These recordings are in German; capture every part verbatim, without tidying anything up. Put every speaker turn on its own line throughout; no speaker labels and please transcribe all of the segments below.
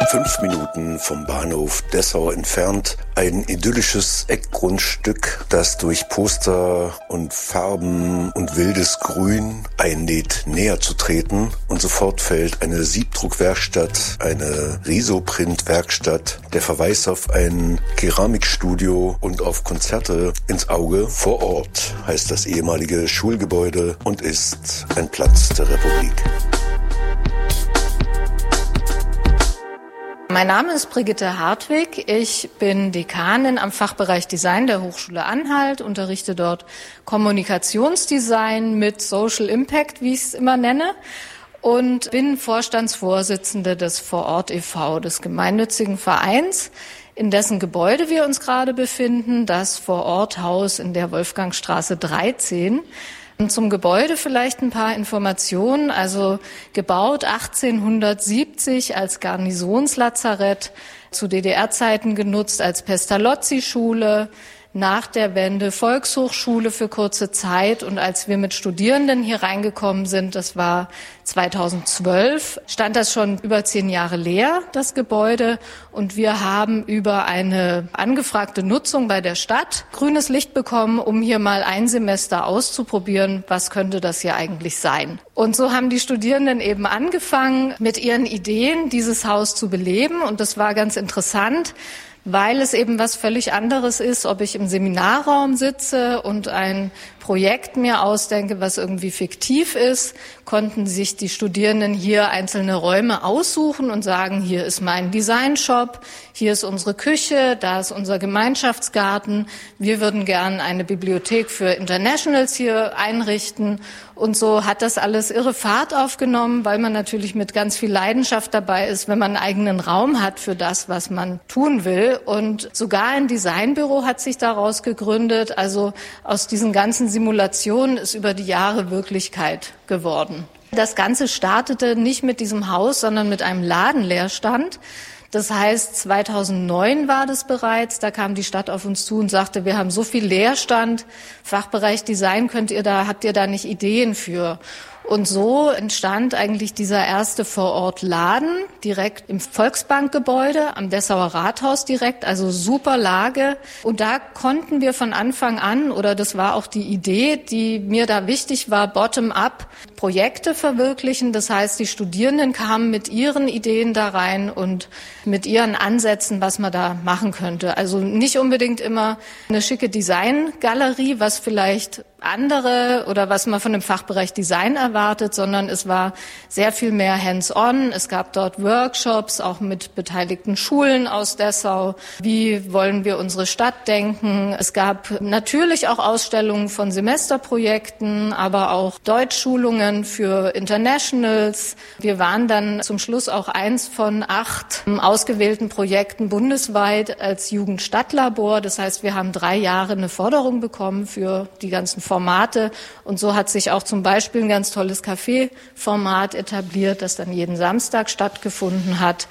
Fünf Minuten vom Bahnhof Dessau entfernt ein idyllisches Eckgrundstück, das durch Poster und Farben und wildes Grün einlädt, näher zu treten. Und sofort fällt eine Siebdruckwerkstatt, eine Risoprint-Werkstatt, der Verweis auf ein Keramikstudio und auf Konzerte ins Auge. Vor Ort heißt das ehemalige Schulgebäude und ist ein Platz der Republik.
Mein Name ist Brigitte Hartwig. Ich bin Dekanin am Fachbereich Design der Hochschule Anhalt, unterrichte dort Kommunikationsdesign mit Social Impact, wie ich es immer nenne, und bin Vorstandsvorsitzende des Vorort e V, des gemeinnützigen Vereins, in dessen Gebäude wir uns gerade befinden, das Vororthaus in der Wolfgangstraße dreizehn. Zum Gebäude vielleicht ein paar Informationen. Also gebaut achtzehnhundertsiebzig als Garnisonslazarett, zu D D R-Zeiten genutzt als Pestalozzi-Schule, nach der Wende Volkshochschule für kurze Zeit. Und als wir mit Studierenden hier reingekommen sind, das war zweitausendzwölf, stand das schon über zehn Jahre leer, das Gebäude. Und wir haben über eine angefragte Nutzung bei der Stadt grünes Licht bekommen, um hier mal ein Semester auszuprobieren, was könnte das hier eigentlich sein. Und so haben die Studierenden eben angefangen, mit ihren Ideen dieses Haus zu beleben. Und das war ganz interessant, weil es eben was völlig anderes ist, ob ich im Seminarraum sitze und ein Projekt mir ausdenke, was irgendwie fiktiv ist, konnten sich die Studierenden hier einzelne Räume aussuchen und sagen, hier ist mein Designshop, hier ist unsere Küche, da ist unser Gemeinschaftsgarten, wir würden gern eine Bibliothek für Internationals hier einrichten. Und so hat das alles irre Fahrt aufgenommen, weil man natürlich mit ganz viel Leidenschaft dabei ist, wenn man einen eigenen Raum hat für das, was man tun will. Und sogar ein Designbüro hat sich daraus gegründet. Also aus diesen ganzen Simulationen ist über die Jahre Wirklichkeit geworden. Das Ganze startete nicht mit diesem Haus, sondern mit einem Ladenleerstand. Das heißt, zweitausendneun war das bereits, da kam die Stadt auf uns zu und sagte, wir haben so viel Leerstand, Fachbereich Design, könnt ihr da, habt ihr da nicht Ideen für? Und so entstand eigentlich dieser erste Vorortladen direkt im Volksbankgebäude am Dessauer Rathaus direkt, also super Lage. Und da konnten wir von Anfang an, oder das war auch die Idee, die mir da wichtig war, bottom-up Projekte verwirklichen. Das heißt, die Studierenden kamen mit ihren Ideen da rein und mit ihren Ansätzen, was man da machen könnte. Also nicht unbedingt immer eine schicke Designgalerie, was vielleicht andere oder was man von dem Fachbereich Design erwartet, sondern es war sehr viel mehr hands-on. Es gab dort Workshops, auch mit beteiligten Schulen aus Dessau. Wie wollen wir unsere Stadt denken? Es gab natürlich auch Ausstellungen von Semesterprojekten, aber auch Deutschschulungen für Internationals. Wir waren dann zum Schluss auch eins von acht ausgewählten Projekten bundesweit als Jugendstadtlabor. Das heißt, wir haben drei Jahre eine Förderung bekommen für die ganzen Formate. Und so hat sich auch zum Beispiel ein ganz tolles Café-Format etabliert, das dann jeden Samstag stattgefunden hat.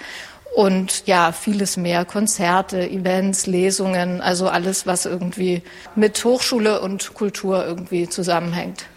Und ja, vieles mehr, Konzerte, Events, Lesungen, also alles, was irgendwie mit Hochschule und Kultur irgendwie zusammenhängt.